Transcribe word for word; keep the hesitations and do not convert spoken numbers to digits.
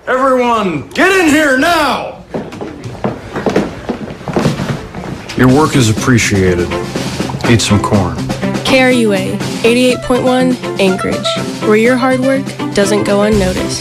Everyone, get in here now! Your work is appreciated. Eat some corn. K R U A, eighty-eight point one, Anchorage, where your hard work doesn't go unnoticed.